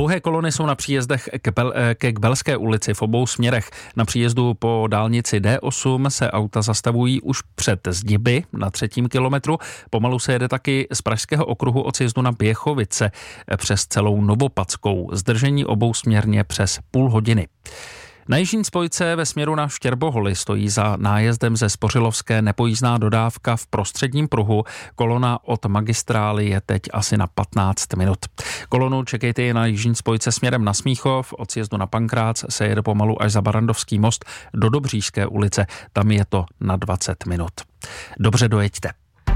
Dlouhé kolony jsou na příjezdech ke Kbelské ulici v obou směrech. Na příjezdu po dálnici D8 se auta zastavují už před Zdiby na 3. kilometru. Pomalu se jede taky z Pražského okruhu od sjezdu na Běchovice přes celou Novopadskou. Zdržení obousměrně přes půl hodiny. Na jižní spojce ve směru na Štěrboholy stojí za nájezdem ze Spořilovské nepojízdná dodávka v prostředním pruhu. Kolona od magistrály je teď asi na 15 minut. Kolonu čekejte i na jižní spojce směrem na Smíchov. Od sjezdu na Pankrác se jede pomalu až za Barandovský most do Dobříšské ulice. Tam je to na 20 minut. Dobře dojeďte.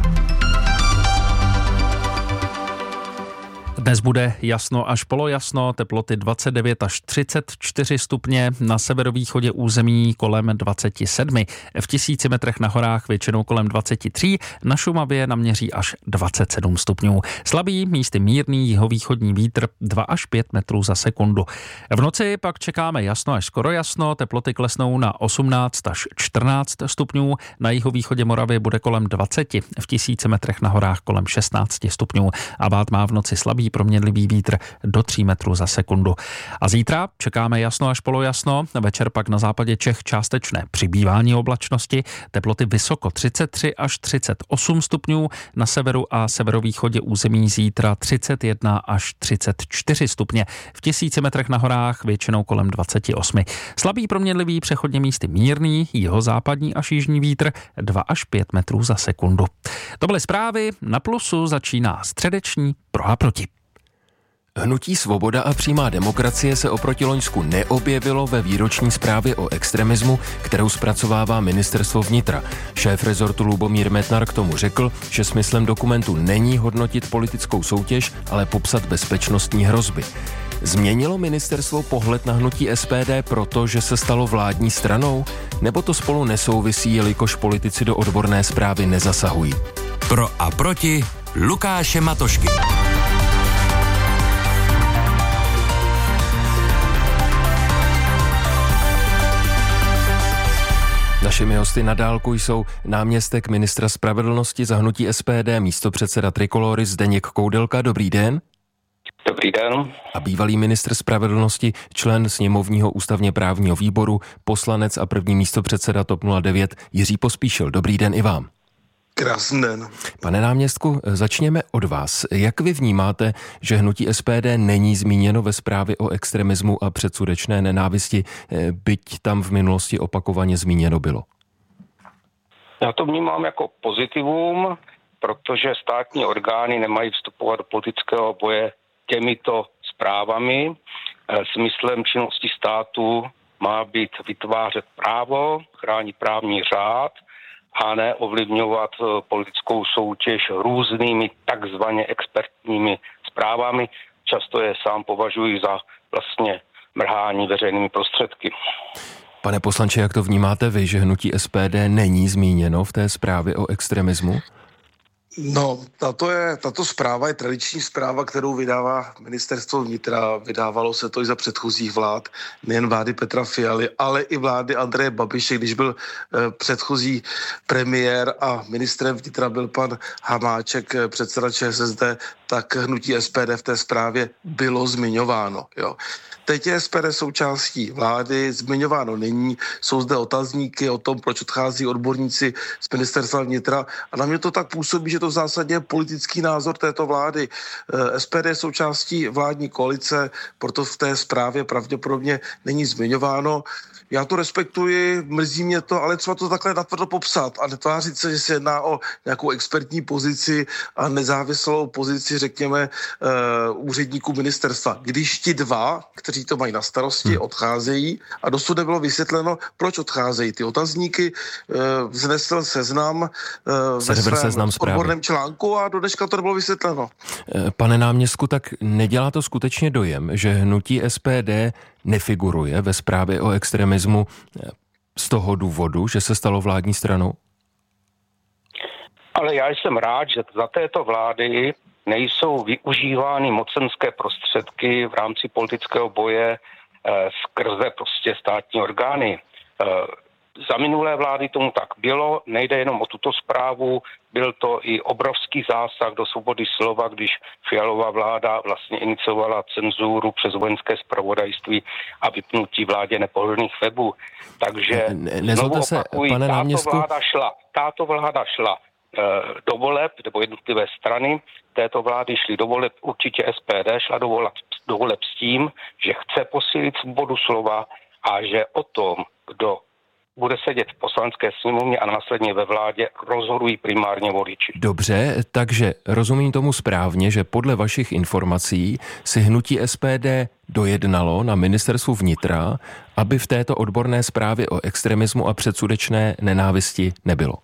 Dnes bude jasno až polojasno, teploty 29 až 34 stupně, na severovýchodě území kolem 27, v 1000 metrech na horách většinou kolem 23, na Šumavě naměří až 27 stupňů. Slabý, místy mírný jihovýchodní vítr 2 až 5 metrů za sekundu. V noci pak čekáme jasno až skoro jasno, teploty klesnou na 18 až 14 stupňů, na jihovýchodě Moravy bude kolem 20, v 1000 metrech na horách kolem 16 stupňů a bát má v noci slabý proměnlivý vítr do 3 metrů za sekundu. A zítra čekáme jasno až polojasno, večer pak na západě Čech částečné přibývání oblačnosti, teploty vysoko 33 až 38 stupňů, na severu a severovýchodě území zítra 31 až 34 stupně, v 1000 metrech na horách většinou kolem 28. Slabý proměnlivý přechodně místy mírný, jihozápadní až jižní vítr 2 až 5 metrů za sekundu. To byly zprávy, na Plusu začíná středeční Pro a proti. Hnutí Svoboda a přímá demokracie se oproti loňsku neobjevilo ve výroční zprávě o extremismu, kterou zpracovává ministerstvo vnitra. Šéf rezortu Lubomír Metnar k tomu řekl, že smyslem dokumentu není hodnotit politickou soutěž, ale popsat bezpečnostní hrozby. Změnilo ministerstvo pohled na hnutí SPD proto, že se stalo vládní stranou? Nebo to spolu nesouvisí, jelikož politici do odborné zprávy nezasahují? Pro a proti Lukáše Matošky. Našimi hosty na dálku jsou náměstek ministra spravedlnosti za hnutí SPD, místopředseda Trikolory Zdeněk Koudelka. Dobrý den. Dobrý den. A bývalý ministr spravedlnosti, člen sněmovního ústavně právního výboru, poslanec a první místopředseda TOP 09 Jiří Pospíšil. Dobrý den i vám. Krásný den. Pane náměstku, začněme od vás. Jak vy vnímáte, že hnutí SPD není zmíněno ve zprávě o extremismu a předsudečné nenávisti, byť tam v minulosti opakovaně zmíněno bylo? Já to vnímám jako pozitivum, protože státní orgány nemají vstupovat do politického boje těmito zprávami. Smyslem činnosti státu má být vytvářet právo, chránit právní řád a ne ovlivňovat politickou soutěž různými takzvaně expertními zprávami. Často je sám považuji za vlastně mrhání veřejnými prostředky. Pane poslanče, jak to vnímáte vy, že hnutí SPD není zmíněno v té zprávě o extremismu? No, tato zpráva je tradiční zpráva, kterou vydává ministerstvo vnitra. Vydávalo se to i za předchozích vlád, nejen vlády Petra Fialy, ale i vlády Andreje Babiše, když byl předchozí premiér a ministrem vnitra byl pan Hamáček, předseda ČSSD, tak hnutí SPD v té zprávě bylo zmiňováno. Jo. Teď je SPD součástí vlády, zmiňováno není, jsou zde otazníky o tom, proč odchází odborníci z ministerstva vnitra a na mě to tak působí, že to v zásadě je politický názor této vlády. SPD je součástí vládní koalice, proto v té zprávě pravděpodobně není zmiňováno. Já to respektuji, mrzí mě to, ale třeba to takhle natvrdo popsat a netvářit se, že se jedná o nějakou expertní pozici a nezávislou pozici, řekněme, úředníků ministerstva. Když ti dva, kteří to mají na starosti, odcházejí a dosud nebylo vysvětleno, proč odcházejí. Ty otazníky vznesl Seznam ve svém odborném článku a do dneška to nebylo vysvětleno. Pane náměstku, tak nedělá to skutečně dojem, že hnutí SPD nefiguruje ve zprávě o extremismu z toho důvodu, že se stalo vládní stranou? Ale já jsem rád, že za této vlády nejsou využívány mocenské prostředky v rámci politického boje skrze prostě státní orgány. Za minulé vlády tomu tak bylo, nejde jenom o tuto zprávu, byl to i obrovský zásah do svobody slova, když Fialová vláda vlastně iniciovala cenzuru přes vojenské zpravodajství a vypnutí vládě nepohodlných webů. Takže nezlobte se, pane náměstku, táto vláda šla do voleb, nebo jednotlivé strany této vlády šly do voleb, určitě SPD šla do voleb s tím, že chce posílit svobodu slova a že o tom, kdo bude sedět v poslanecké sněmovně a následně ve vládě, rozhodují primárně voliči. Dobře, takže rozumím tomu správně, že podle vašich informací si hnutí SPD dojednalo na ministerstvu vnitra, aby v této odborné zprávě o extremismu a předsudečné nenávisti nebylo.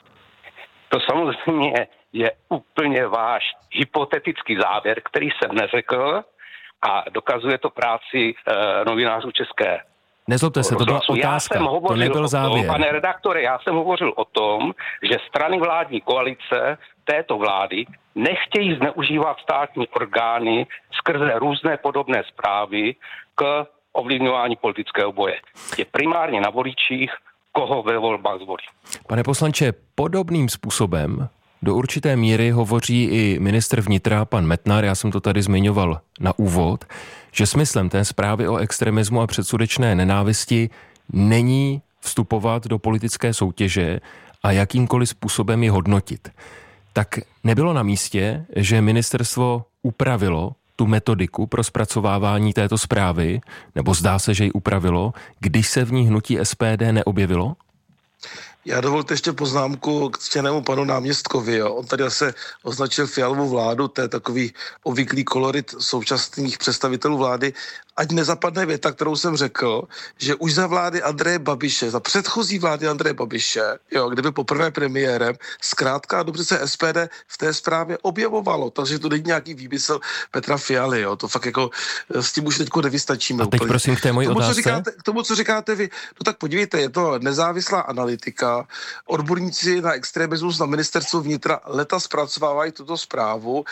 To samozřejmě je úplně váš hypotetický závěr, který jsem neřekl a dokazuje to práci novinářů České. Nezlobte se, to byla otázka, to nebyl závěr. Pane redaktore, já jsem hovořil o tom, že strany vládní koalice této vlády nechtějí zneužívat státní orgány skrze různé podobné zprávy k ovlivňování politického boje. Je primárně na voličích, koho ve volbách zvolí. Pane poslanče, podobným způsobem do určité míry hovoří i ministr vnitra, pan Metnar, já jsem to tady zmiňoval na úvod, že smyslem té zprávy o extremismu a předsudečné nenávisti není vstupovat do politické soutěže a jakýmkoliv způsobem ji hodnotit. Tak nebylo na místě, že ministerstvo upravilo tu metodiku pro zpracovávání této zprávy, nebo zdá se, že ji upravilo, když se v ní hnutí SPD neobjevilo? Já dovolte ještě poznámku k ctěnému panu náměstkovi. Jo. On tady zase označil Fialovou vládu, to je takový obvyklý kolorit současných představitelů vlády. Ať nezapadne věta, kterou jsem řekl, že už za vlády Andreje Babiše, za předchozí vlády Andreje Babiše, jo, kde byl poprvé premiérem, zkrátka a dobře se SPD v té zprávě objevovalo, takže to není nějaký výmysl Petra Fialy, jo. To fakt jako s tím už teďko nevystačíme. A teď úplně. Prosím k té mojí otázce. K tomu, co říkáte vy, no tak podívejte, je to nezávislá analytika, odborníci na extremismus na ministerstvu vnitra leta zpracovávají tuto zprávu,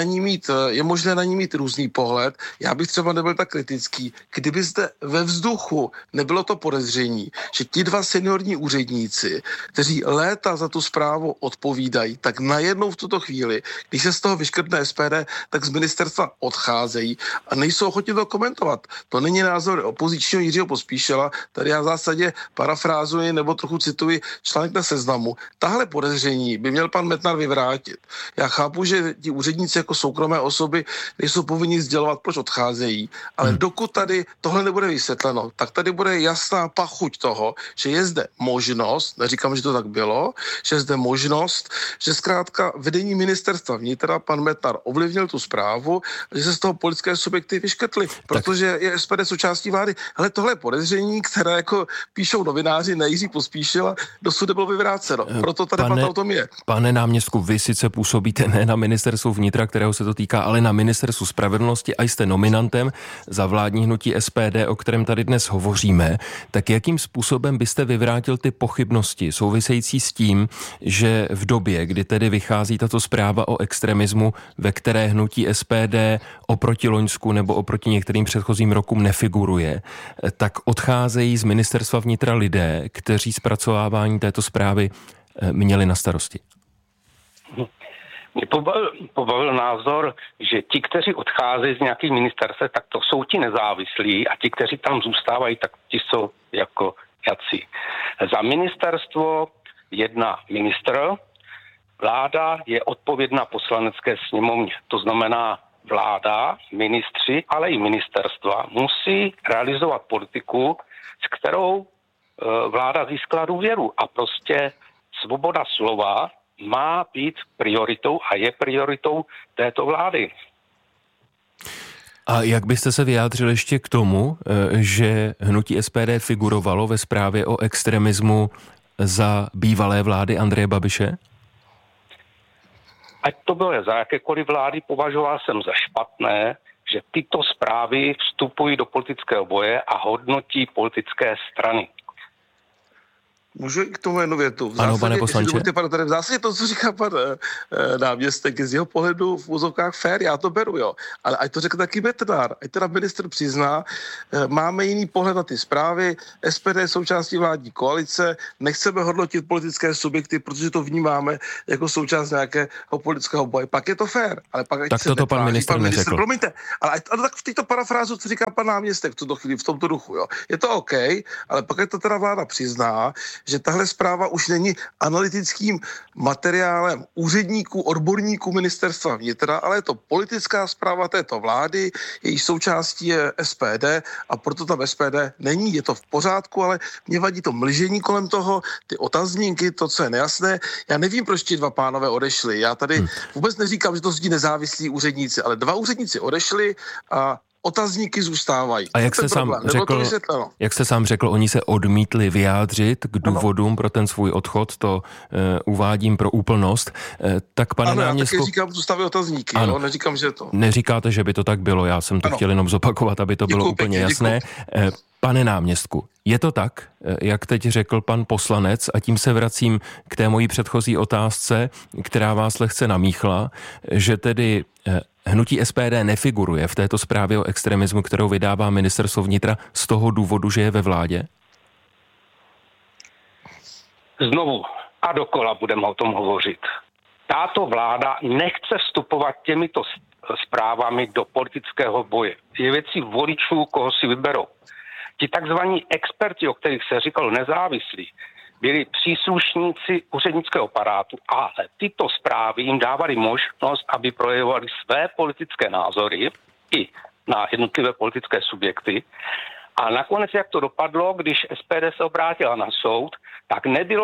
je možné na ní mít různý pohled. Já bych třeba nebyl tak kritický, kdyby zde ve vzduchu nebylo to podezření, že ti dva seniorní úředníci, kteří léta za tu zprávu odpovídají, tak najednou v tuto chvíli, když se z toho vyškrtne SPD, tak z ministerstva odcházejí a nejsou ochotni to komentovat. To není názor opozičního Jiřího Pospíšila, tady já v zásadě parafrázuji nebo trochu cituji článek na Seznamu. Tahle podezření by měl pan Metnar vyvrátit. Já chápu, že ti úředníci jako soukromé osoby nejsou povinni sdělovat, proč odcházejí, ale dokud tady tohle nebude vysvětleno, tak tady bude jasná pachuť toho, že je zde možnost, neříkám, že to tak bylo, že je zde možnost, že zkrátka vedení ministerstva vnitra pan Metnar ovlivnil tu zprávu, že se z toho politické subjekty vyškrtly, protože je SPD součástí vlády. Ale tohle je podezření, které jako píšou novináři na Jiří Pospíšila, dosud nebylo vyvráceno. Proto ta debata o tom je. Pane náměstku, vy sice působíte ne na ministerstvu vnitra, kterého se to týká, ale na ministerstvu spravedlnosti a jste nominantem za vládní hnutí SPD, o kterém tady dnes hovoříme, tak jakým způsobem byste vyvrátil ty pochybnosti související s tím, že v době, kdy tedy vychází tato zpráva o extremismu, ve které hnutí SPD oproti loňsku nebo oproti některým předchozím rokům nefiguruje, tak odcházejí z ministerstva vnitra lidé, kteří zpracovávání této zprávy měli na starosti? Mě pobavil názor, že ti, kteří odcházejí z nějakých ministerstev, tak to jsou ti nezávislí a ti, kteří tam zůstávají, tak ti jsou jako jací. Za ministerstvo jedná ministr, vláda je odpovědná poslanecké sněmovně. To znamená vláda, ministři, ale i ministerstva musí realizovat politiku, s kterou vláda získala důvěru a prostě svoboda slova má být prioritou a je prioritou této vlády. A jak byste se vyjádřil ještě k tomu, že hnutí SPD figurovalo ve zprávě o extremismu za bývalé vlády Andreje Babiše? Ať to bylo za jakékoliv vlády, považoval jsem za špatné, že tyto zprávy vstupují do politického boje a hodnotí politické strany. Můžu k tomu jednu větu? Ano, pane poslanče. V zásadě to, co říká pan náměstek, je z jeho pohledu v úzovkách fér, já to beru, jo. Ale ať to řekl taky Metnar, ať teda ministr přizná, máme jiný pohled na ty zprávy, SPD je součástí vládní koalice, nechceme hodnotit politické subjekty, protože to vnímáme jako součást nějakého politického boje. Pak je to fér, ale pak ať tak se toto pan ministr neřekl. Promiňte, ale tak v této parafrázu, co říká pan náměstek v tuto chvíli, v tomto duchu, jo. Je to OK, ale pak je to teda vláda přizná, že tahle zpráva už není analytickým materiálem úředníků, odborníků ministerstva vnitra, ale je to politická zpráva této vlády, její součástí je SPD a proto tam SPD není, je to v pořádku, ale mě vadí to mlžení kolem toho, ty otazníky, to, co je nejasné. Já nevím, proč ti dva pánové odešli. Já tady vůbec neříkám, že to jsou nezávislí úředníci, ale dva úředníci odešli a otazníky zůstávají. A jak jste sám řekl, oni se odmítli vyjádřit k důvodům pro ten svůj odchod, to uvádím pro úplnost. Tak pane náměstku... já taky říkám, zůstávají otazníky, jo? Neříkám, že to. Neříkáte, že by to tak bylo, já jsem to chtěl jenom zopakovat, aby to bylo úplně jasné. Pane náměstku, je to tak, jak teď řekl pan poslanec, a tím se vracím k té mojí předchozí otázce, která vás lehce namíchla, že tedy hnutí SPD nefiguruje v této zprávě o extremismu, kterou vydává ministerstvo vnitra z toho důvodu, že je ve vládě? Znovu a dokola budeme o tom hovořit. Tato vláda nechce vstupovat těmito zprávami do politického boje. Je věcí voličů, koho si vyberou. Ti takzvaní experti, o kterých se říkalo nezávislí, byli příslušníci úřednického aparátu, ale tyto zprávy jim dávaly možnost, aby projevovali své politické názory i na jednotlivé politické subjekty. A nakonec, jak to dopadlo, když SPD se obrátila na soud, tak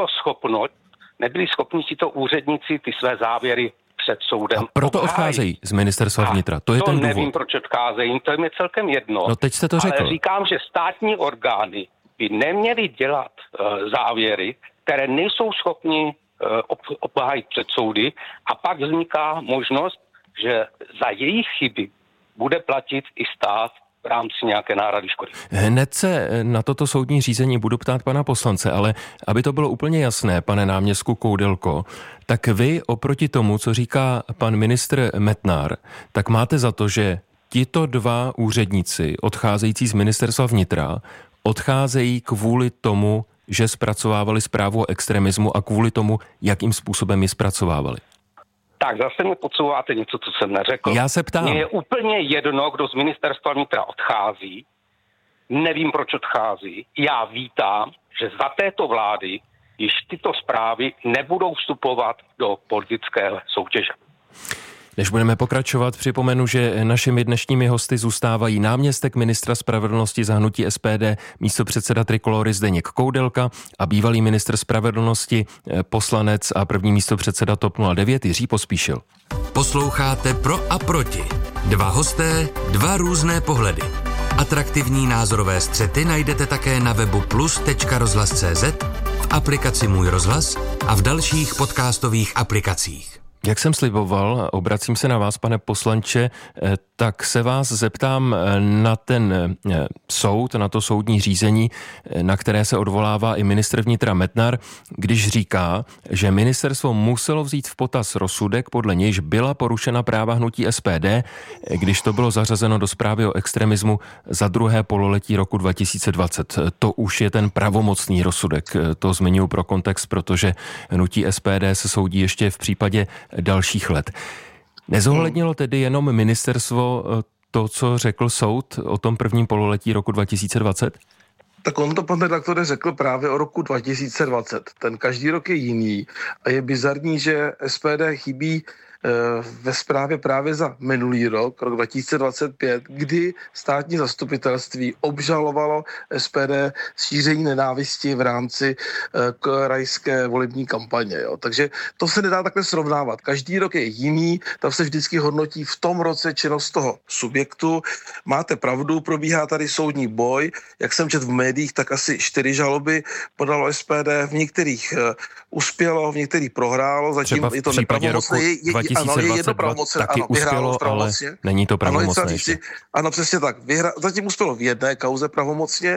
nebyli schopni tito úředníci ty své závěry před soudem. A proto odcházejí z ministerstva vnitra. To je ten důvod. Nevím, proč odcházejí, to je mi celkem jedno. No teď jste to řekl. Ale říkám, že státní orgány by neměly dělat závěry, které nejsou schopni obhájit před soudy, a pak vzniká možnost, že za jejich chyby bude platit i stát v rámci nějaké náhrady škody. Hned se na toto soudní řízení budu ptát pana poslance, ale aby to bylo úplně jasné, pane náměstku Koudelko, tak vy oproti tomu, co říká pan ministr Metnar, tak máte za to, že tito dva úředníci odcházející z ministerstva vnitra odcházejí kvůli tomu, že zpracovávali zprávu o extremismu a kvůli tomu, jakým způsobem ji zpracovávali. Tak zase mi podsouváte něco, co jsem neřekl. Já se ptám. Mně je úplně jedno, kdo z ministerstva vnitra odchází. Nevím, proč odchází. Já vítám, že za této vlády již tyto zprávy nebudou vstupovat do politické soutěže. Než budeme pokračovat, připomenu, že našimi dnešními hosty zůstávají náměstek ministra spravedlnosti za hnutí SPD, místopředseda Trikolory Zdeněk Koudelka a bývalý ministr spravedlnosti, poslanec a první místopředseda TOP 09 Jiří Pospíšil. Posloucháte Pro a proti. Dva hosté, dva různé pohledy. Atraktivní názorové střety najdete také na webu plus.rozhlas.cz, v aplikaci Můj rozhlas a v dalších podcastových aplikacích. Jak jsem sliboval, obracím se na vás, pane poslanče, tak se vás zeptám na ten soud, na to soudní řízení, na které se odvolává i ministr vnitra Metnar, když říká, že ministerstvo muselo vzít v potaz rozsudek, podle nějž byla porušena práva hnutí SPD, když to bylo zařazeno do zprávy o extremismu za druhé pololetí roku 2020. To už je ten pravomocný rozsudek. To zmiňuji pro kontext, protože hnutí SPD se soudí ještě v případě dalších let. Nezohlednilo tedy jenom ministerstvo to, co řekl soud o tom prvním pololetí roku 2020? Tak on to, pan redaktore, řekl právě o roku 2020. Ten každý rok je jiný a je bizarní, že SPD chybí ve zprávě právě za minulý rok 2025, kdy státní zastupitelství obžalovalo SPD šíření nenávisti v rámci krajské volební kampaně. Jo. Takže to se nedá takhle srovnávat. Každý rok je jiný, tam se vždycky hodnotí v tom roce činnost toho subjektu. Máte pravdu, probíhá tady soudní boj. Jak jsem četl v médiích, tak asi 4 žaloby podalo SPD, v některých uspělo, v některých prohrálo. Zatím třeba v je to případě roku 2022 taky uspělo, ale není to pravomocné ještě. Ano, přesně tak. Zatím uspělo v jedné kauze pravomocně.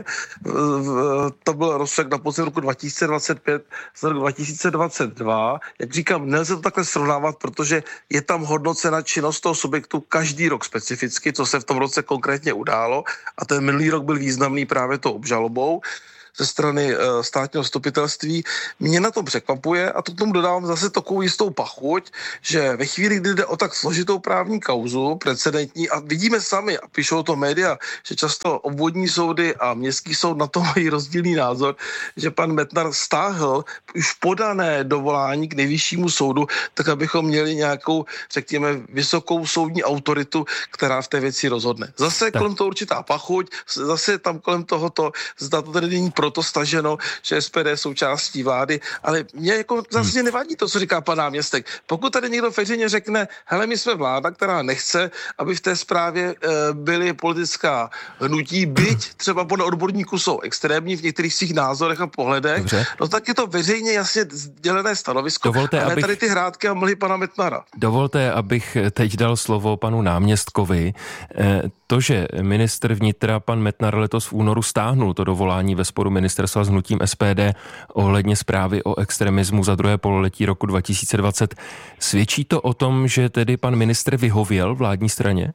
To byl rozsudek na podzim roku 2025 z roku 2022. Jak říkám, nelze to takhle srovnávat, protože je tam hodnocena činnost toho subjektu každý rok specificky, co se v tom roce konkrétně událo. A ten minulý rok byl významný právě tou obžalobou ze strany státního zastupitelství. Mě na tom překvapuje, a to k tomu dodávám zase takovou jistou pachuť, že ve chvíli, kdy jde o tak složitou právní kauzu, precedentní, a vidíme sami, a píšou to média, že často obvodní soudy a městský soud na to mají rozdílný názor, že pan Metnar stáhl už podané dovolání k nejvyššímu soudu, tak abychom měli nějakou, řekněme, vysokou soudní autoritu, která v té věci rozhodne. Zase kolem toho určitá pachuť, zase tam kolem tohoto, zda to tedy není proto staženo, že SPD je součástí vlády, ale mě jako zase nevadí to, co říká pan náměstek. Pokud tady někdo veřejně řekne, hele, my jsme vláda, která nechce, aby v té zprávě byly politická hnutí, byť třeba podle odborníků jsou extrémní v některých svých názorech a pohledech, no tak je to veřejně jasně sdělené stanovisko. Dovolte, a ne tady ty hrátky a mlhy pana Metnara. Dovolte, abych teď dal slovo panu náměstkovi. To, že ministr vnitra pan Metnar letos v únoru stáhnul to dovolání ve sporu ministerstva s hnutím SPD ohledně zprávy o extremismu za druhé pololetí roku 2020, svědčí to o tom, že tedy pan ministr vyhověl vládní straně?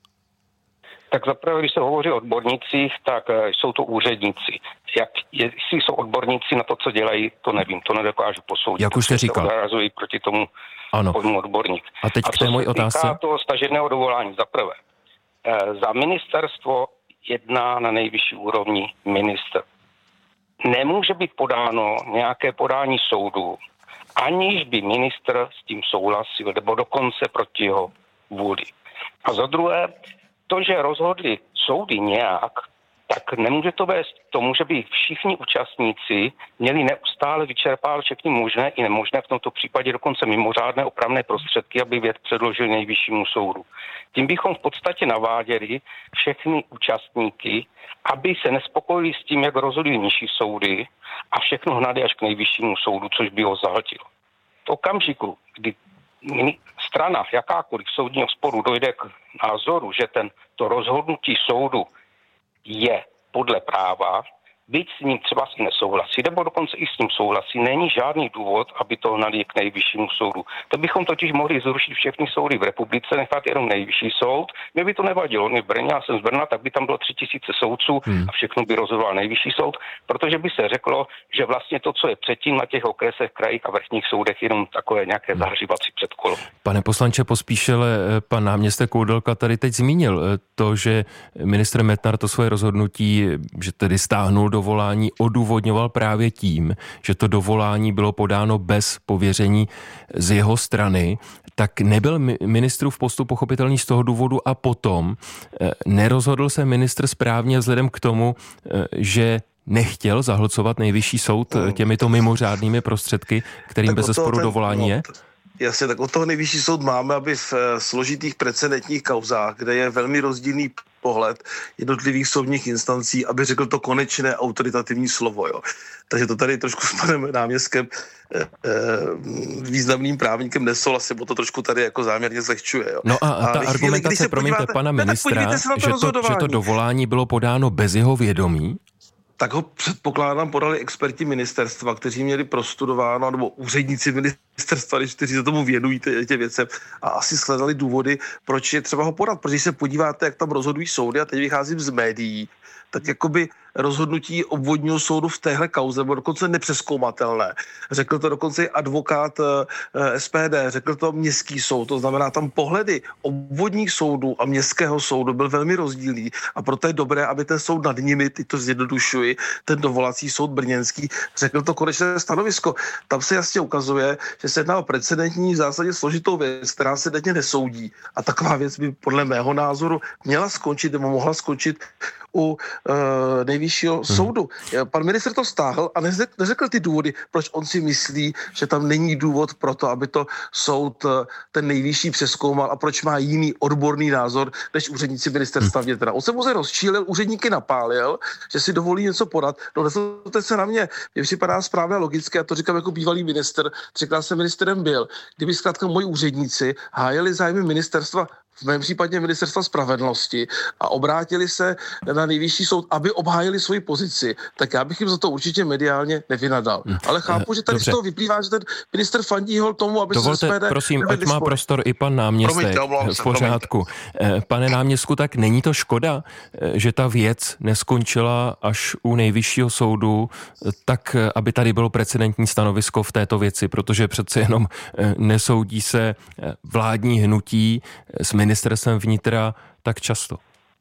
Tak zaprvé, když se hovoří o odbornících, tak jsou to úředníci. Jestli jsou odborníci na to, co dělají, to nevím, to nedokážu posoudit. Jak už jste říkal. Odrazují proti tomu pojmu odborník. A teď k té mojí otázce. A toho staženého dovolání, zaprvé. Za ministerstvo jedná na nejvyšší úrovni ministr. Nemůže být podáno nějaké podání soudu, aniž by ministr s tím souhlasil, nebo dokonce proti jeho vůli. A za druhé, to, že rozhodli soudy nějak, tak nemůže to vést k tomu, že by všichni účastníci měli neustále vyčerpávat všechny možné i nemožné, v tomto případě dokonce mimořádné opravné prostředky, aby věc předložil nejvyššímu soudu. Tím bychom v podstatě naváděli všechny účastníky, aby se nespokojili s tím, jak rozhodují nižší soudy a všechno hnali až k nejvyššímu soudu, což by ho zahltilo. V okamžiku, kdy strana jakákoliv soudního sporu dojde k názoru, že to rozhodnutí soudu je podle práva, byť s ním třeba si nesouhlasí, nebo dokonce i s ním souhlasí, není žádný důvod, aby to hnali k nejvyššímu soudu. To bychom totiž mohli zrušit všechny soudy v republice, nechat jenom nejvyšší soud. Mě by to nevadilo, on je v Brně, já jsem z Brna, tak by tam bylo 3000 soudců a všechno by rozhodoval nejvyšší soud, protože by se řeklo, že vlastně to, co je předtím na těch okresech, krajích a vrchních soudech, jenom takové nějaké zahřívací předkolo. Pane poslanče Pospíšile, pan náměstek Koudelka tady teď zmínil to, že ministr Metnar to svoje rozhodnutí, že tedy stáhnul dovolání, odůvodňoval právě tím, že to dovolání bylo podáno bez pověření z jeho strany, tak nebyl ministrův postup pochopitelný z toho důvodu a potom nerozhodl se ministr správně vzhledem k tomu, že nechtěl zahlcovat nejvyšší soud těmito mimořádnými prostředky, kterým bezesporu dovolání je? Jasně, tak od toho nejvyšší soud máme, aby v složitých precedentních kauzách, kde je velmi rozdílný pohled jednotlivých soudních instancí, aby řekl to konečné autoritativní slovo. Jo. Takže to tady trošku s panem náměstkem významným právníkem nesouhlasím, bo to trošku tady jako záměrně zlehčuje. Jo. No a ta argumentace, promiňte, pana ministra, že to dovolání bylo podáno bez jeho vědomí, tak ho předpokládám podali experti ministerstva, kteří měli prostudováno, nebo úředníci ministerstva, kteří se tomu věnují tě věcem a asi shledali důvody, proč je třeba ho podat. Protože když se podíváte, jak tam rozhodují soudy, a teď vycházím z médií, tak jakoby rozhodnutí obvodního soudu v téhle kauze bylo dokonce nepřezkoumatelné. Řekl to dokonce i advokát SPD, řekl to městský soud, to znamená tam pohledy obvodních soudů a městského soudu byl velmi rozdílný a proto je dobré, aby ten soud nad nimi, teď to zjednodušuji, ten dovolací soud brněnský, řekl to konečné stanovisko. Tam se jasně ukazuje, že se jedná o precedentní v zásadě složitou věc, která se denně nesoudí a taková věc by podle mého názoru měla skončit nebo mohla skončit u nejvyššího soudu. Pan ministr to stáhl a neřekl ty důvody, proč on si myslí, že tam není důvod pro to, aby to soud ten nejvyšší přezkoumal a proč má jiný odborný názor než úředníci ministerstva vnitra. On se pouze rozčílil, úředníky napálil, že si dovolí něco podat. No nezlobte se na mě. Mně připadá správně a logické, a to říkám jako bývalý ministr, třikrát jsem ministrem byl, kdyby zkrátka moji úředníci hájili zájmy ministerstva, v mém případě ministerstva spravedlnosti, a obrátili se na nejvyšší soud, aby obhájili svoji pozici, tak já bych jim za to určitě mediálně nevynadal. Ale chápu, že tady z toho vyplývá, že ten minister fandí tomu, aby dovolte, se SPD... prosím, ať má prostor i pan náměstek. V pořádku. Pane náměstku, tak není to škoda, že ta věc neskončila až u nejvyššího soudu, tak aby tady bylo precedentní stanovisko v této věci, protože přece jenom nesoudí se vládní hnutí s ministerstvem vnitra tak často.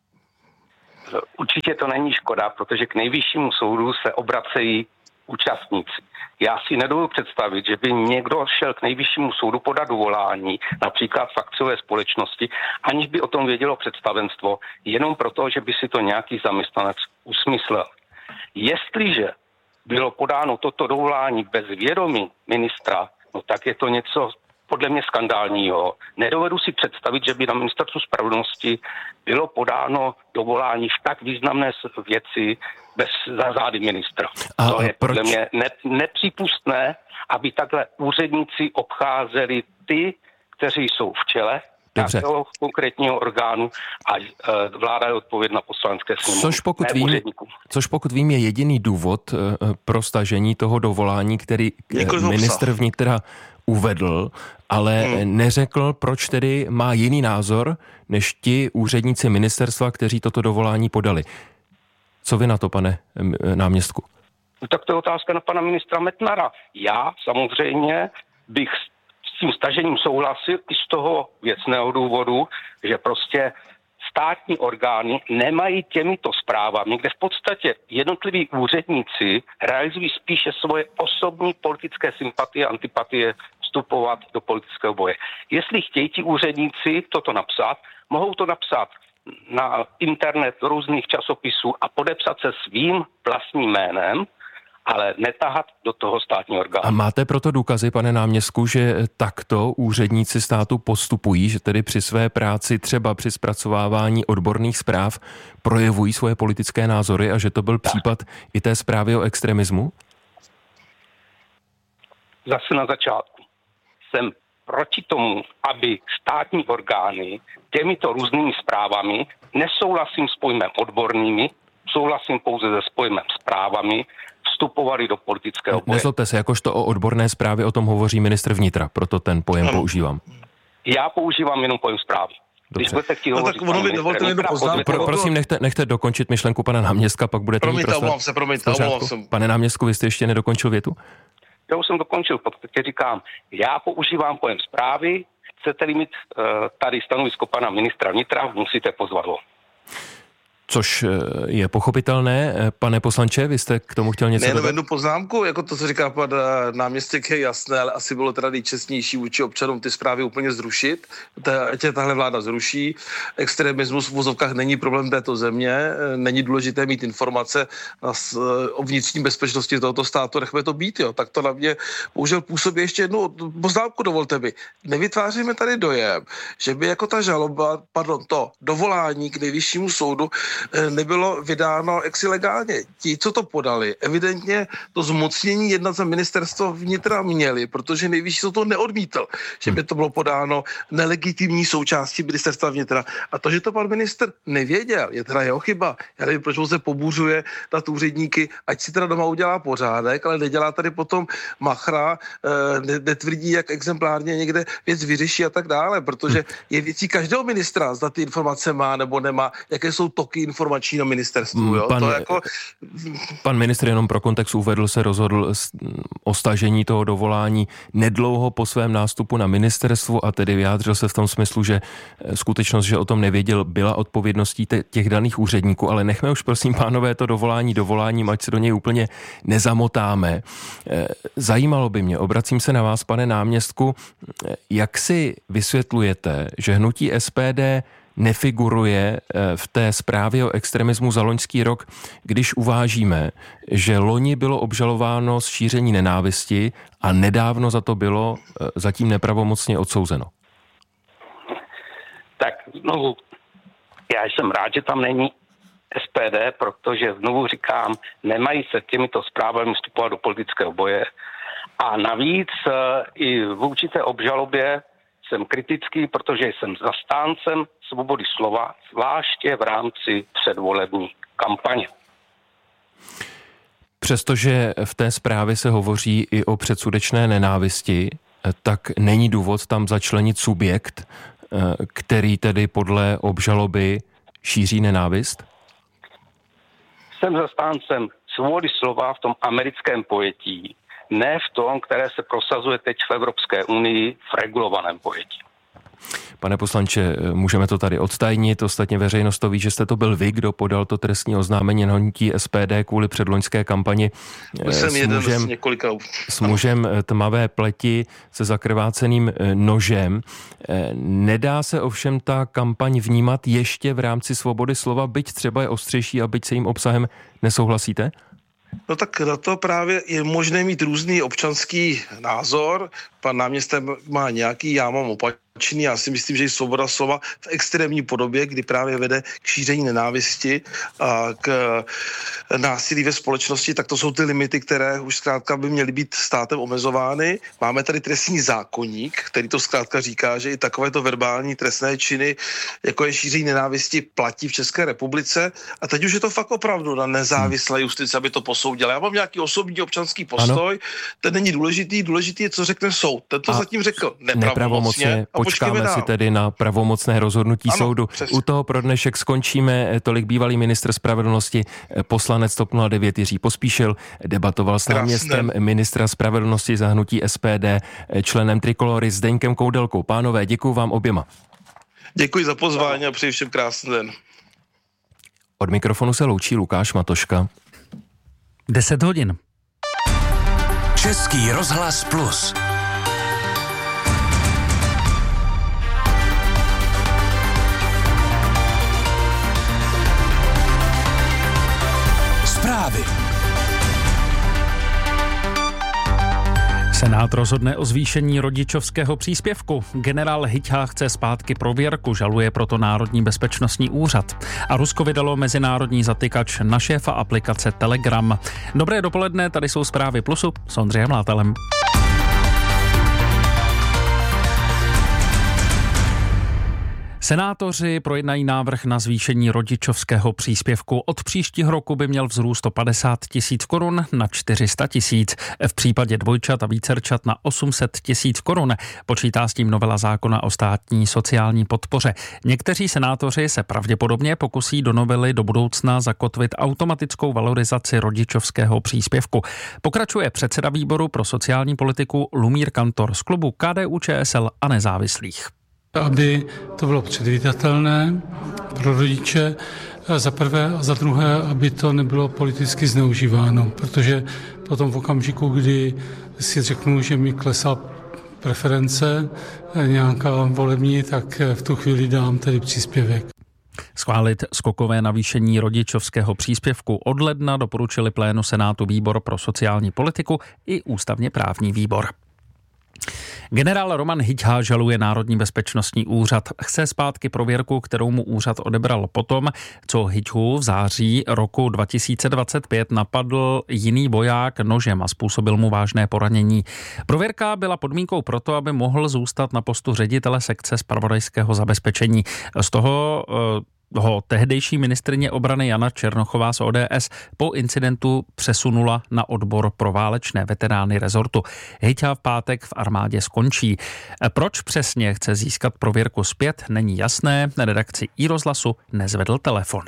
Určitě to není škoda, protože k nejvyššímu soudu se obracejí účastníci. Já si nedovedu představit, že by někdo šel k nejvyššímu soudu podat dovolání, například v akciové společnosti, aniž by o tom vědělo představenstvo, jenom proto, že by si to nějaký zaměstnanec usmyslel. Jestliže bylo podáno toto dovolání bez vědomí ministra, no tak je to něco podle mě skandálního. Nedovedu si představit, že by na ministerstvu spravedlnosti bylo podáno dovolání v tak významné věci bez zády ministra. To je podle mě nepřípustné, aby takhle úředníci obcházeli ty, kteří jsou v čele nějakého konkrétního orgánu a vláda je odpovědná Poslanecké sněmovně. Což pokud vím, je jediný důvod pro stažení toho dovolání, který ministr vnitra uvedl, ale neřekl, proč tedy má jiný názor než ti úředníci ministerstva, kteří toto dovolání podali. Co vy na to, pane náměstku? No, tak to je otázka na pana ministra Metnara. Já samozřejmě bych s tím stažením souhlasil i z toho věcného důvodu, že prostě státní orgány nemají těmito zprávami, kde v podstatě jednotliví úředníci realizují spíše svoje osobní politické sympatie a antipatie vstupovat do politického boje. Jestli chtějí ti úředníci toto napsat, mohou to napsat na internet různých časopisů a podepsat se svým vlastním jménem, ale netahat do toho státního orgánu. A máte proto důkazy, pane náměstku, že takto úředníci státu postupují, že tedy při své práci, třeba při zpracovávání odborných zpráv, projevují svoje politické názory a že to byl případ i té zprávy o extremismu? Zase na začátku. Jsem proti tomu, aby státní orgány těmito různými zprávami, nesouhlasím s pojmem odbornými, souhlasím pouze se pojmem zprávami, vstupovali do politického boje. Nezlobte se, jakožto o odborné zprávě o tom hovoří ministr vnitra, proto ten pojem používám. Já používám jenom pojem zprávy. Když budete chtít hovořit... Prosím, nechte dokončit myšlenku pana náměstka, pak budete mít prostor. Promiňte. Pane náměstku, vy jste ještě nedokončil větu? Já už jsem dokončil, protože říkám, já používám pojem zprávy, chcete-li mít tady stanovisko pana ministra vnitra, musíte pozvat ho. Což je pochopitelné. Pane poslanče, vy jste k tomu chtěl něco dodat? Jednu poznámku, jako to, co říká pan náměstek, je jasné, ale asi bylo teda nejčestnější vůči občanům ty zprávy úplně zrušit. Tahle vláda zruší. Extremismus v vozovkách není problém této země, není důležité mít informace o vnitřní bezpečnosti tohoto státu, nechme to být, jo. Tak to na mě bohužel působí. Ještě jednu poznámku, dovolte mi. Nevytváříme tady dojem, že by jako ta žaloba, to dovolání k nejvyššímu soudu nebylo vydáno legálně. Ti, co to podali, evidentně to zmocnění jednat za ministerstvo vnitra měli, protože nejvyšší soud to neodmítl, že by to bylo podáno nelegitimní součástí ministerstva vnitra. A to, že to pan ministr nevěděl, je teda jeho chyba. Já nevím, proč se pobuřuje nad úředníky, ať si teda doma udělá pořádek, ale nedělá tady potom machra, netvrdí, jak exemplárně někde věc vyřeší a tak dále, protože je věcí každého ministra, zda ty informace má nebo nemá, jaké jsou toky informační na ministerstvu. Jo? Pan ministr jenom pro kontext uvedl, se rozhodl o stažení toho dovolání nedlouho po svém nástupu na ministerstvu a tedy vyjádřil se v tom smyslu, že skutečnost, že o tom nevěděl, byla odpovědností těch daných úředníků, ale nechme už prosím pánové to dovoláním, ať se do něj úplně nezamotáme. Zajímalo by mě, obracím se na vás, pane náměstku, jak si vysvětlujete, že hnutí SPD nefiguruje v té zprávě o extremismu za loňský rok, když uvážíme, že loni bylo obžalováno z šíření nenávisti a nedávno za to bylo zatím nepravomocně odsouzeno? Tak znovu, já jsem rád, že tam není SPD, protože znovu říkám, nemají se těmito zprávami vstupovat do politického boje. A navíc i v určité obžalobě jsem kritický, protože jsem zastáncem svobody slova, zvláště v rámci předvolební kampaně. Přestože v té zprávě se hovoří i o předsudečné nenávisti, tak není důvod tam začlenit subjekt, který tedy podle obžaloby šíří nenávist? Jsem zastáncem svobody slova v tom americkém pojetí, ne v tom, které se prosazuje teď v Evropské unii v regulovaném pojetí. Pane poslanče, můžeme to tady odtajnit, ostatně veřejnost to ví, že jste to byl vy, kdo podal to trestní oznámení na hnutí SPD kvůli předloňské kampani s mužem tmavé pleti se zakrváceným nožem. Nedá se ovšem ta kampaň vnímat ještě v rámci svobody slova, byť třeba je ostřejší a byť se jím obsahem nesouhlasíte? No tak na to právě je možné mít různý občanský názor. Pan náměstek má nějaký, já mám opačný. Já si myslím, že i svoboda slova v extrémní podobě, kdy právě vede k šíření nenávisti a k násilí ve společnosti, tak to jsou ty limity, které už zkrátka by měly být státem omezovány. Máme tady trestní zákoník, který to zkrátka říká, že i takovéto verbální trestné činy, jako je šíření nenávisti, platí v České republice. A teď už je to fakt opravdu na nezávislé justici, aby to posoudila. Já mám nějaký osobní občanský postoj, ano. Ten není důležitý, důležitý je, co řekne soud. Ten to zatím řekl nepravomocně. Počkáme si tedy na pravomocné rozhodnutí soudu. Přesně. U toho pro dnešek skončíme. Tolik bývalý ministr spravedlnosti, poslanec TOP 09 Jiří Pospíšil, debatoval s náměstkem ministra spravedlnosti za hnutí SPD, členem Trikolory Zdeňkem Koudelkou. Pánové, děkuju vám oběma. Děkuji za pozvání a přeji všem krásný den. Od mikrofonu se loučí Lukáš Matoška. 10 hodin. Český rozhlas Plus. Zprávy. Senát rozhodne o zvýšení rodičovského příspěvku. Generál Hyťha chce zpátky prověrku, žaluje proto Národní bezpečnostní úřad. A Rusko vydalo mezinárodní zatykač na šéfa aplikace Telegram. Dobré dopoledne, tady jsou zprávy Plusu s Ondřejem Látelem. Senátoři projednají návrh na zvýšení rodičovského příspěvku. Od příštího roku by měl vzrůst o 50 000 korun na 400 000. V případě dvojčat a vícerčat na 800 000 korun. Počítá s tím novela zákona o státní sociální podpoře. Někteří senátoři se pravděpodobně pokusí do novely do budoucna zakotvit automatickou valorizaci rodičovského příspěvku. Pokračuje předseda výboru pro sociální politiku Lumír Kantor z klubu KDU-ČSL a nezávislých. Aby to bylo předvídatelné pro rodiče, za prvé a za druhé, aby to nebylo politicky zneužíváno, protože potom v okamžiku, kdy si řeknu, že mi klesá preference nějaká volební, tak v tu chvíli dám tedy příspěvek. Schválit skokové navýšení rodičovského příspěvku od ledna doporučili plénu Senátu výbor pro sociální politiku i ústavně právní výbor. Generál Roman Hyťha žaluje Národní bezpečnostní úřad. Chce zpátky prověrku, kterou mu úřad odebral potom, co Hyťhu v září roku 2025 napadl jiný voják nožem a způsobil mu vážné poranění. Prověrka byla podmínkou proto, aby mohl zůstat na postu ředitele sekce zpravodajského zabezpečení. Z toho tehdejší ministryně obrany Jana Černochová z ODS po incidentu přesunula na odbor pro válečné veterány rezortu. Hyťha v pátek v armádě skončí. Proč přesně chce získat prověrku zpět, není jasné. Redakci iRozhlasu nezvedl telefon.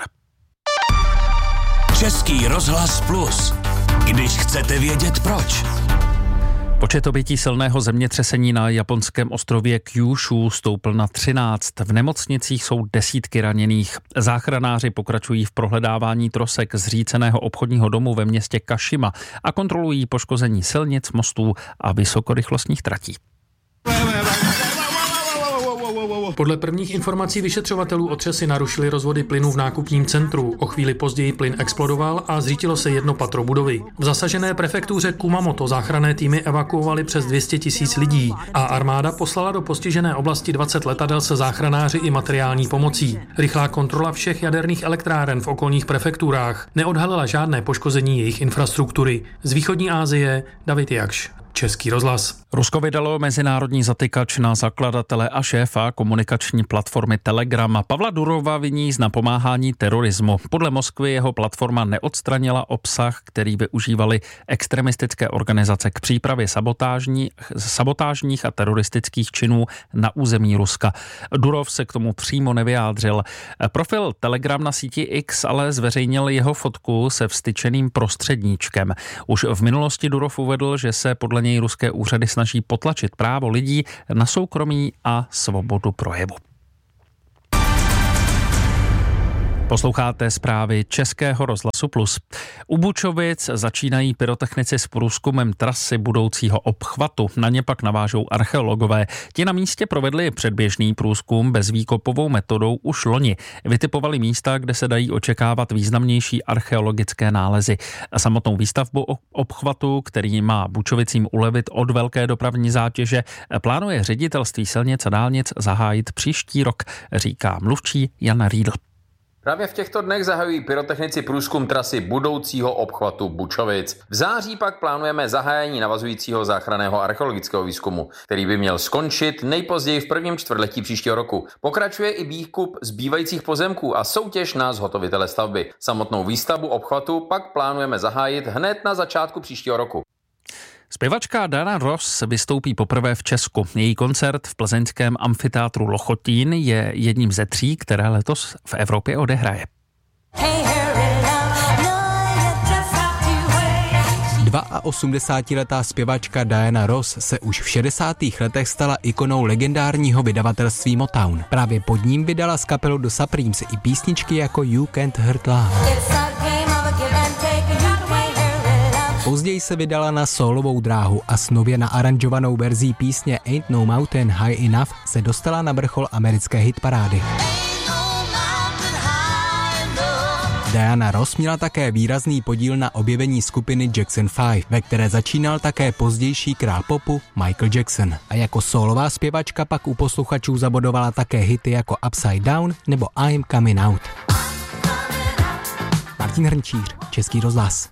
Český rozhlas Plus. Když chcete vědět proč. Počet obětí silného zemětřesení na japonském ostrově Kyushu stoupl na 13. V nemocnicích jsou desítky raněných. Záchranáři pokračují v prohledávání trosek zříceného obchodního domu ve městě Kashima a kontrolují poškození silnic, mostů a vysokorychlostních tratí. Podle prvních informací vyšetřovatelů otřesy narušily rozvody plynu v nákupním centru. O chvíli později plyn explodoval a zřítilo se jedno patro budovy. V zasažené prefektuře Kumamoto záchranné týmy evakuovaly přes 200 000 lidí a armáda poslala do postižené oblasti 20 letadel se záchranáři i materiální pomocí. Rychlá kontrola všech jaderných elektráren v okolních prefekturách neodhalila žádné poškození jejich infrastruktury. Z východní Asie David Jakš, Český rozhlas. Rusko vydalo mezinárodní zatykač na zakladatele a šéfa komunikační platformy Telegram. Pavla Durova viní z napomáhání terorismu. Podle Moskvy jeho platforma neodstranila obsah, který využívaly extremistické organizace k přípravě sabotážních a teroristických činů na území Ruska. Durov se k tomu přímo nevyjádřil. Profil Telegram na síti X ale zveřejnil jeho fotku se vstyčeným prostředníčkem. Už v minulosti Durov uvedl, že se podle něj ruské úřady snaží potlačit právo lidí na soukromí a svobodu projevu. Posloucháte zprávy Českého rozhlasu Plus. U Bučovic začínají pyrotechnici s průzkumem trasy budoucího obchvatu. Na ně pak navážou archeologové. Ti na místě provedli předběžný průzkum bezvýkopovou metodou už loni. Vytipovali místa, kde se dají očekávat významnější archeologické nálezy. Samotnou výstavbu obchvatu, který má Bučovicím ulevit od velké dopravní zátěže, plánuje Ředitelství silnic a dálnic zahájit příští rok, říká mluvčí Jana Riedl. Právě v těchto dnech zahajují pyrotechnici průzkum trasy budoucího obchvatu Bučovic. V září pak plánujeme zahájení navazujícího záchranného archeologického výzkumu, který by měl skončit nejpozději v prvním čtvrtletí příštího roku. Pokračuje i výkup zbývajících pozemků a soutěž na zhotovitele stavby. Samotnou výstavbu obchvatu pak plánujeme zahájit hned na začátku příštího roku. Zpěvačka Diana Ross vystoupí poprvé v Česku. Její koncert v plzeňském amfiteátru Lochotín je jedním ze 3, které letos v Evropě odehraje. 82letá zpěvačka Diana Ross se už v 60. letech stala ikonou legendárního vydavatelství Motown. Právě pod ním vydala z kapelu The Supremes i písničky jako You Can't Hurt Love. Později se vydala na sólovou dráhu a s nově naaranžovanou verzí písně Ain't No Mountain High Enough se dostala na vrchol americké hitparády. Diana Ross měla také výrazný podíl na objevení skupiny Jackson 5, ve které začínal také pozdější král popu Michael Jackson. A jako sólová zpěvačka pak u posluchačů zabodovala také hity jako Upside Down nebo I'm Coming Out. Martin Hrnčíř, Český rozhlas.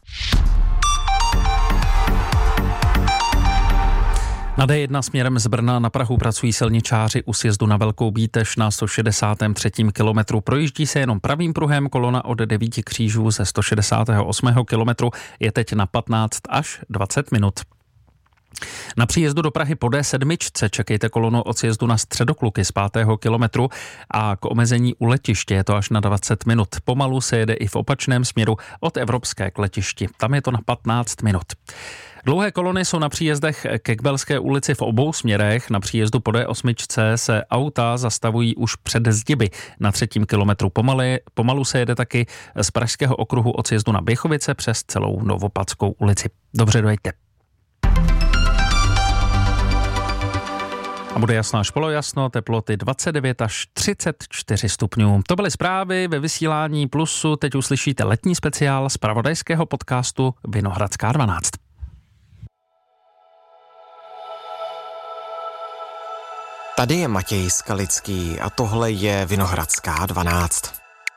Na D1 směrem z Brna na Prahu pracují silničáři u sjezdu na Velkou Bítež na 163. kilometru. Projíždí se jenom pravým pruhem, kolona od 9 křížů ze 168. kilometru je teď na 15 až 20 minut. Na příjezdu do Prahy po D7 čekejte kolonu od sjezdu na Středokluky z 5. kilometru a k omezení u letiště je to až na 20 minut. Pomalu se jede i v opačném směru od Evropské k letišti. Tam je to na 15 minut. Dlouhé kolony jsou na příjezdech ke Kbelské ulici v obou směrech. Na příjezdu po D8 se auta zastavují už před Zdiby. Na 3. kilometru pomalu se jede taky z Pražského okruhu od sjezdu na Běchovice přes celou Novopadskou ulici. Dobře dojďte. A bude jasno až polojasno, teploty 29 až 34 stupňů. To byly zprávy ve vysílání Plusu. Teď uslyšíte letní speciál z zpravodajského podcastu Vinohradská 12. Tady je Matěj Skalický a tohle je Vinohradská 12.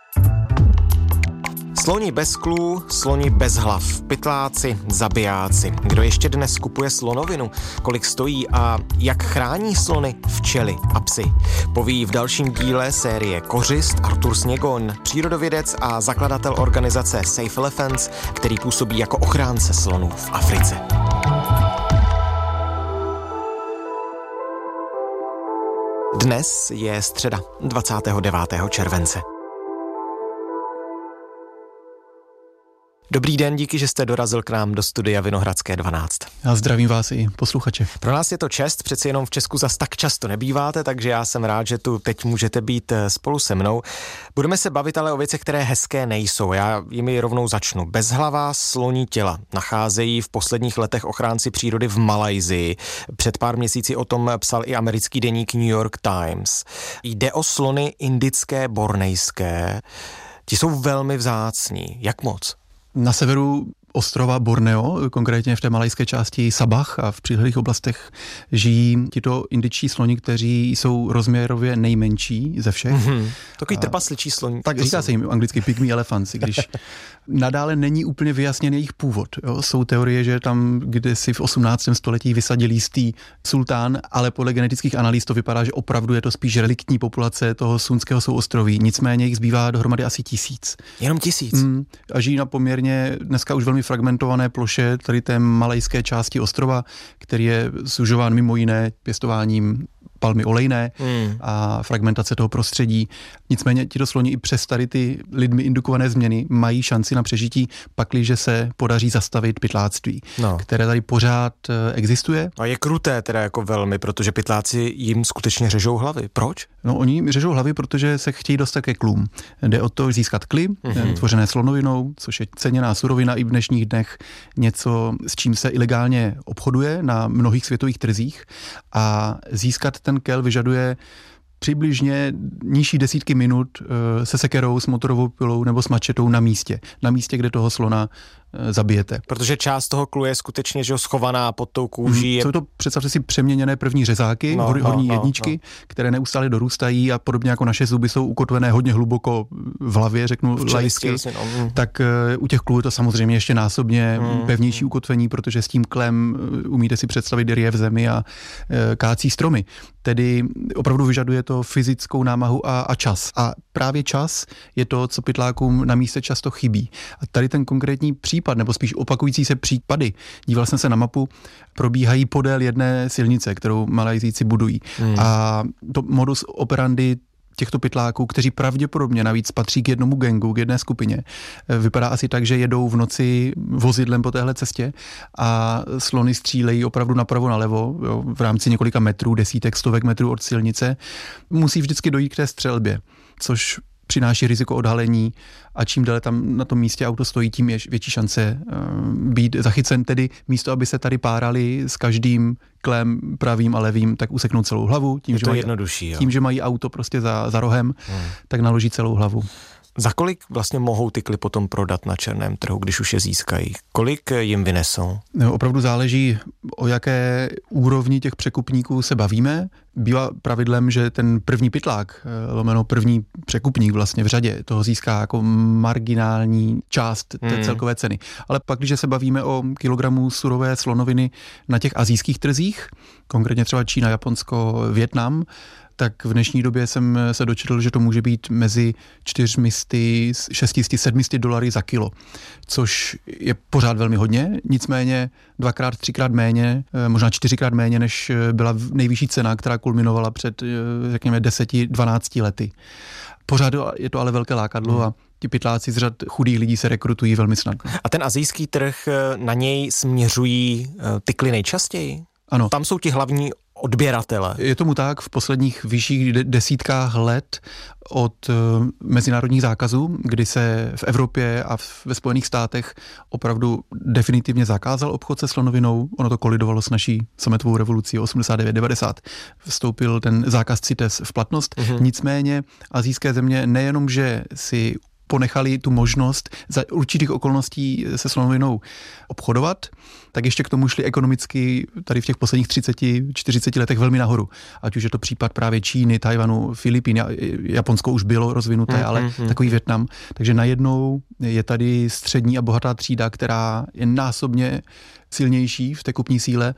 Sloni bez klů, sloni bez hlav, pytláci, zabijáci. Kdo ještě dnes kupuje slonovinu, kolik stojí a jak chrání slony, včely a psy. Poví v dalším díle série Kořist Artur Sněgon, přírodovědec a zakladatel organizace Safe Elephants, který působí jako ochránce slonů v Africe. Dnes je středa 29. července. Dobrý den, díky, že jste dorazil k nám do studia Vinohradské 12. Já zdravím vás i posluchače. Pro nás je to čest, přeci jenom v Česku zas tak často nebýváte, takže já jsem rád, že tu teď můžete být spolu se mnou. Budeme se bavit ale o věcech, které hezké nejsou. Já jimi rovnou začnu. Bezhlavá sloní těla nacházejí v posledních letech ochránci přírody v Malajsii. Před pár měsíci o tom psal i americký deník New York Times. Jde o slony indické, bornejské. Ti jsou velmi vzácní. Jak moc? Na severu ostrova Borneo, konkrétně v té malajské části Sabah a v přilehlých oblastech žijí tito indičtí sloni, kteří jsou rozměrově nejmenší ze všech. Takový trpasličí sloní. Tak říká se jim anglicky pygmy elephants, když nadále není úplně vyjasněn jejich původ. Jo. Jsou teorie, že tam kdysi v 18. století vysadil jistý sultán, ale podle genetických analýz to vypadá, že opravdu je to spíš reliktní populace toho Sunského souostroví. Nicméně jich zbývá dohromady asi 1000. Jenom 1000? A žijí na poměrně dneska už velmi fragmentované ploše tady té malajské části ostrova, který je sužován mimo jiné pěstováním palmy olejné a fragmentace toho prostředí. Nicméně tito sloni i přes tady ty lidmi indukované změny mají šanci na přežití, pakliže se podaří zastavit pytláctví, které tady pořád existuje. A je kruté teda jako velmi, protože pytláci jim skutečně řežou hlavy. Proč? No, oni jim řežou hlavy, protože se chtějí dostat ke klům. Jde o to získat kly, tvořené slonovinou, což je ceněná surovina i v dnešních dnech, něco, s čím se ilegálně obchoduje na mnohých světových trzích, a získat ten kel vyžaduje přibližně nižší desítky minut se sekerou, s motorovou pilou nebo s mačetou na místě, kde toho slona zabijete. Protože část toho klu je skutečně, že schovaná pod tou kůží. Jsou to, představte si, přeměněné první řezáky, horní jedničky, které neustále dorůstají a podobně jako naše zuby jsou ukotvené hodně hluboko v hlavě, řeknu laicky, tak u těch klů je to samozřejmě ještě násobně pevnější ukotvení, protože s tím klem umíte si představit ryje v zemi a kácí stromy. Tedy opravdu vyžaduje to fyzickou námahu a čas. A právě čas je to, co pytlákům na místě často chybí. A tady ten konkrétní případ, nebo spíš opakující se případy, díval jsem se na mapu, probíhají podél jedné silnice, kterou Malajzíci budují. A to modus operandi těchto pytláků, kteří pravděpodobně navíc patří k jednomu gangu, k jedné skupině, vypadá asi tak, že jedou v noci vozidlem po téhle cestě a slony střílejí opravdu napravo nalevo, jo, v rámci několika metrů, desítek, stovek metrů od silnice. Musí vždycky dojít k té střelbě, což přináší riziko odhalení a čím déle tam na tom místě auto stojí, tím je větší šance být zachycen. Tedy místo, aby se tady párali s každým klem pravým a levým, tak useknou celou hlavu. Tím, že mají auto prostě za rohem, tak naloží celou hlavu. Za kolik vlastně mohou ty kly potom prodat na černém trhu, když už je získají? Kolik jim vynesou? No, opravdu záleží, o jaké úrovni těch překupníků se bavíme. Bývá pravidlem, že ten první pytlák, lomeno první překupník vlastně v řadě, toho získá jako marginální část té celkové ceny. Ale pak, když se bavíme o kilogramu surové slonoviny na těch asijských trzích, konkrétně třeba Čína, Japonsko, Vietnam, tak v dnešní době jsem se dočetl, že to může být mezi 400, 600, $700 za kilo, což je pořád velmi hodně, nicméně 2x, 3x méně, možná 4x méně, než byla nejvyšší cena, která kulminovala před, řekněme, 10-12 lety. Pořád je to ale velké lákadlo a ti pytláci z řad chudých lidí se rekrutují velmi snadno. A ten asijský trh, na něj směřují ty kly nejčastěji? Ano. Tam jsou ti hlavní odběratele. Je tomu tak v posledních vyšších desítkách let od mezinárodních zákazů, kdy se v Evropě a ve Spojených státech opravdu definitivně zakázal obchod se slonovinou. Ono to kolidovalo s naší sametovou revolucí 89-90. Vstoupil ten zákaz CITES v platnost. Nicméně asijské země nejenom, že si ponechali tu možnost za určitých okolností se slonovinou obchodovat, tak ještě k tomu šli ekonomicky tady v těch posledních 30-40 letech velmi nahoru. Ať už je to případ právě Číny, Tajvanu, Filipín, Japonsko už bylo rozvinuté, ale takový Vietnam. Takže najednou je tady střední a bohatá třída, která je násobně silnější v té kupní síle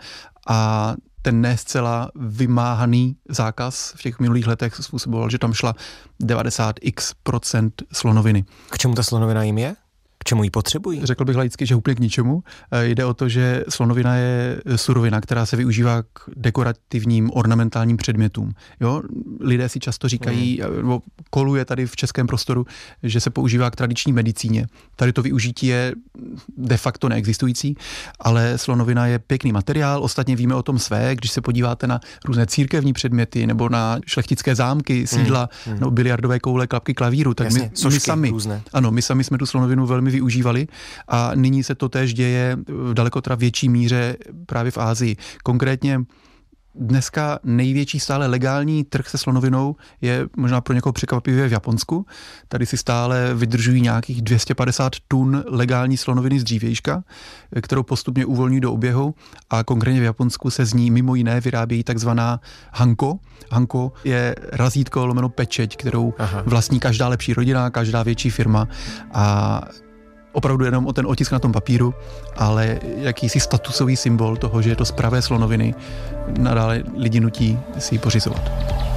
a ten ne zcela vymáhaný zákaz v těch minulých letech způsoboval, že tam šla 90x% slonoviny. K čemu ta slonovina jim je? K čemu ji potřebují? Řekl bych laicky, že úplně k ničemu. Jde o to, že slonovina je surovina, která se využívá k dekorativním ornamentálním předmětům. Jo? Lidé si často říkají, nebo koluje tady v českém prostoru, že se používá k tradiční medicíně. Tady to využití je de facto neexistující, ale slonovina je pěkný materiál. Ostatně víme o tom své, když se podíváte na různé církevní předměty nebo na šlechtické zámky, sídla, nebo biliardové koule, klapky klavíru, tak jasně, my sami jsme tu slonovinu velmi využívali a nyní se to též děje v daleko větší míře právě v Asii. Konkrétně dneska největší stále legální trh se slonovinou je možná pro někoho překvapivě v Japonsku. Tady si stále vydržují nějakých 250 tun legální slonoviny z dřívějška, kterou postupně uvolňují do oběhu a konkrétně v Japonsku se z ní mimo jiné vyrábějí takzvaná hanko. Hanko je razítko lomeno pečeť, kterou vlastní každá lepší rodina, každá větší firma a opravdu jenom o ten otisk na tom papíru, ale jakýsi statusový symbol toho, že je to z pravé slonoviny, nadále lidi nutí si ji pořizovat.